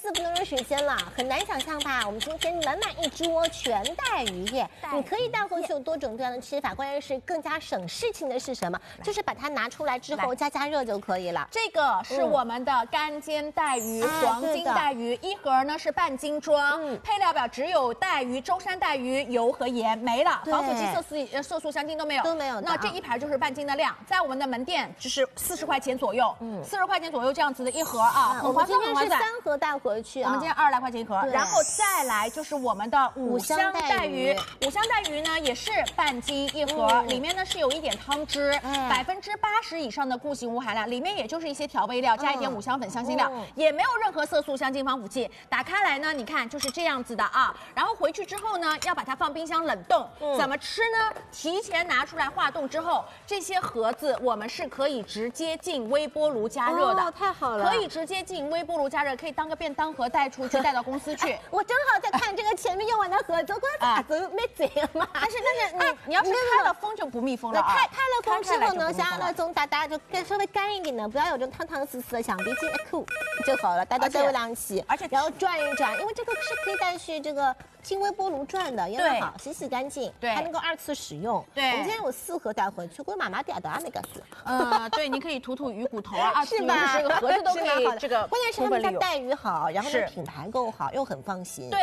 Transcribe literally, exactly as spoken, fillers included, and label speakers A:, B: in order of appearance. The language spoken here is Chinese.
A: 色不能热水煎了，很难想象吧？我们今天满满一桌全带鱼耶，你可以带回去有多种多样的吃法，关键是更加省事情的是什么？就是把它拿出来之后加加热就可以了。
B: 这个是我们的干煎带鱼、
A: 嗯、
B: 黄金带鱼，一盒呢是半斤装，嗯、配料表只有带鱼、舟山带鱼、油和盐，没了，防腐剂、色素、呃色素、香精都没有，
A: 都没有。
B: 那这一盘就是半斤的量，在我们的门店就是四十块钱左右，嗯，四十块钱左右这样子的一盒啊，很划算，很划算。
A: 三盒带回去啊，
B: 我们今天二十来块钱一盒，然后再来就是我们的五香带鱼，五香带鱼呢也是半斤一盒，嗯、里面呢是有一点汤汁，百分之八十以上的固形物含量，里面也就是一些调味料，加一点五香粉、香辛料，嗯、也没有任何色素、香精、防腐剂。打开来呢，你看就是这样子的啊，然后回去之后呢，要把它放冰箱冷冻。嗯、怎么吃呢？提前拿出来化冻之后，这些盒子我们是可以直接进微波炉加热的，
A: 哦、太好了，
B: 可以直接进微波炉加热，可以当个便当盒带出去，带到公司去。
A: 哎、我正好在看这个前面用完的盒子，我咋子没嘴了嘛？
B: 但是但是你、哎、你要是开了封就不密封了啊。
A: 开开了封之后呢，像那种打打就更稍微干一点的，不要有这种汤汤丝丝的，响鼻进酷就好了，带到带回凉起，
B: 而且
A: 然后转一转，因为这个是可以带去这个进微波炉转的，腌得好，洗洗干净，
B: 对，
A: 还能够二次使用。
B: 对，
A: 我们今天有四盒带回去，我妈妈点的还没敢说。
B: 呃，对，你可以吐吐鱼骨头啊，
A: 是吧？
B: 这个盒子都可以，这个
A: 关键是他们家带鱼好，然后呢品牌够好，又很放心。
B: 对。